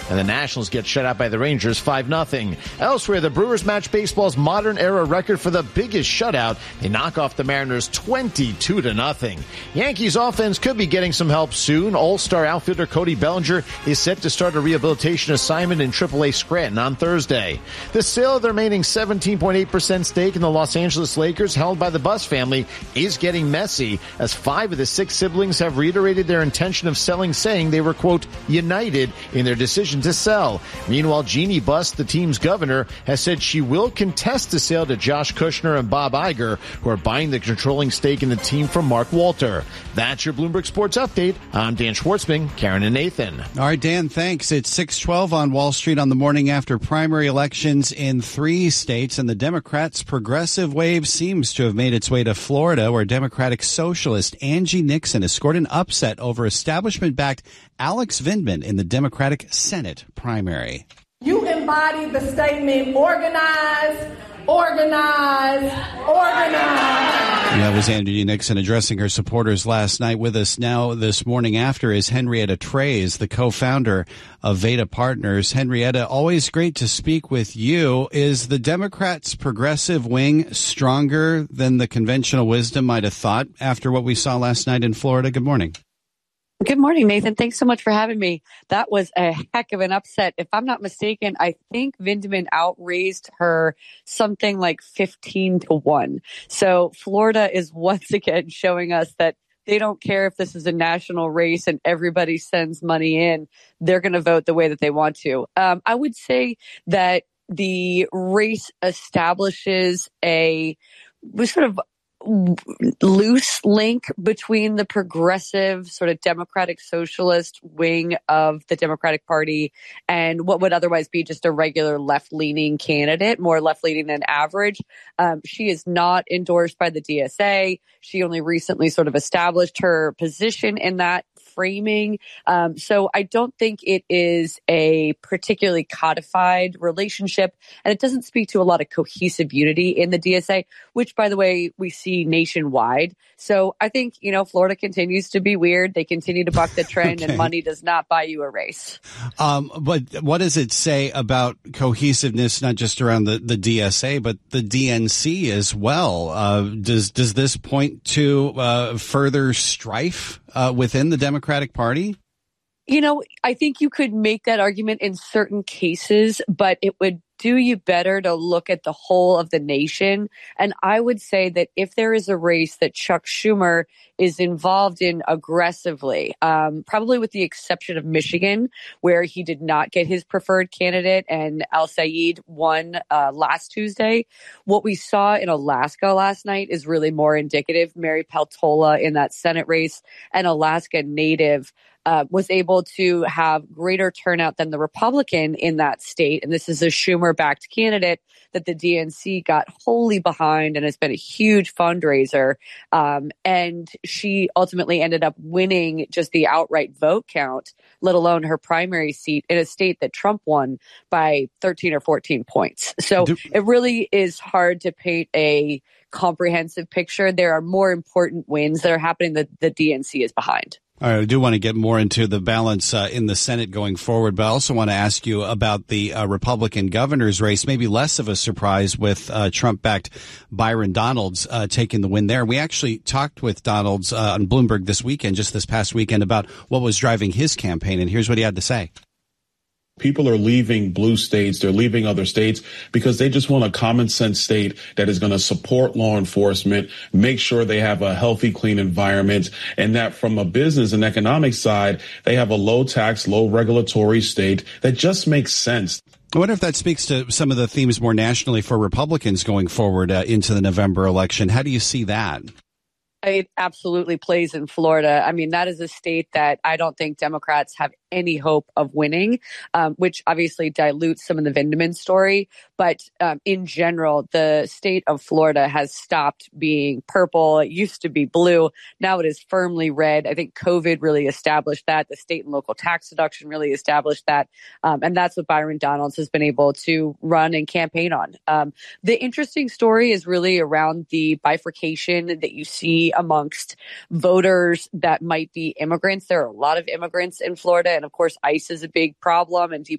and the Nationals get shut out by the Rangers 5-0. Elsewhere, the Brewers match baseball's modern-era record for the biggest shutout. They knock off the Mariners 22-0. Yankees offense could be getting some help soon. All-star outfielder Cody Bellinger is set to start a rehabilitation assignment in AAA Scranton on Thursday. The sale of the remaining 17.8% stake in the Los Angeles Lakers, held by the Buss family, is getting messy, as 5 of the 6 siblings have reiterated their intention of selling, saying they were, quote, united in their decision to sell. Meanwhile, Jeannie Buss, the team's governor, has said she will contest the sale to Josh Kushner and Bob Iger, who are buying the controlling stake in the team from Mark Walter. That's your Bloomberg Sports Update. I'm Dan Schwartzman, Karen and Nathan. All right, Dan, thanks. It's 6:12 on Wall Street on the morning after primary elections in 3 states, and the Democrats' progressive wave seems to have made its way to Florida, where Democratic socialist Angie Nixon has scored an upset over establishment-backed Alex Vindman in the Democratic Senate primary. You embody the statement, organize, organize, organize. That was Angie Nixon addressing her supporters last night. With us now this morning after is Henrietta Treyz, the co-founder of Veda Partners. Henrietta, always great to speak with you. Is the Democrats' progressive wing stronger than the conventional wisdom might have thought after what we saw last night in Florida? Good morning. Good morning, Nathan. Thanks so much for having me. That was a heck of an upset. If I'm not mistaken, I think Vindman outraised her something like 15-1. So Florida is once again showing us that they don't care if this is a national race and everybody sends money in. They're going to vote the way that they want to. I would say that the race establishes a sort of loose link between the progressive sort of democratic socialist wing of the Democratic Party and what would otherwise be just a regular left-leaning candidate, more left-leaning than average. She is not endorsed by the DSA. She only recently sort of established her position in that framing. So I don't think it is a particularly codified relationship, and it doesn't speak to a lot of cohesive unity in the DSA, which, by the way, we see nationwide. So I think, Florida continues to be weird. They continue to buck the trend, and money does not buy you a race. But what does it say about cohesiveness, not just around the DSA, but the DNC as well? Does this point to further strife within the Democratic Party? I think you could make that argument in certain cases, but it would do you better to look at the whole of the nation. And I would say that if there is a race that Chuck Schumer is involved in aggressively, probably with the exception of Michigan, where he did not get his preferred candidate and Al Sayed won last Tuesday, what we saw in Alaska last night is really more indicative. Mary Peltola in that Senate race, an Alaska native, was able to have greater turnout than the Republican in that state. And this is a Schumer-backed candidate that the DNC got wholly behind and has been a huge fundraiser. And she ultimately ended up winning just the outright vote count, let alone her primary seat in a state that Trump won by 13 or 14 points. So it really is hard to paint a comprehensive picture. There are more important wins that are happening that the DNC is behind. All right, I do want to get more into the balance in the Senate going forward, but I also want to ask you about the Republican governor's race, maybe less of a surprise with Trump-backed Byron Donalds taking the win there. We actually talked with Donalds on Bloomberg just this past weekend, about what was driving his campaign, and here's what he had to say. People are leaving blue states. They're leaving other states because they just want a common sense state that is going to support law enforcement, make sure they have a healthy, clean environment, and that from a business and economic side, they have a low tax, low regulatory state that just makes sense. I wonder if that speaks to some of the themes more nationally for Republicans going forward into the November election. How do you see that? It absolutely plays in Florida. I mean, that is a state that I don't think Democrats have any hope of winning, which obviously dilutes some of the Vindman story. But in general, the state of Florida has stopped being purple. It used to be blue. Now it is firmly red. I think COVID really established that. The state and local tax deduction really established that. And that's what Byron Donalds has been able to run and campaign on. The interesting story is really around the bifurcation that you see amongst voters that might be immigrants. There are a lot of immigrants in Florida. And of course, ICE is a big problem and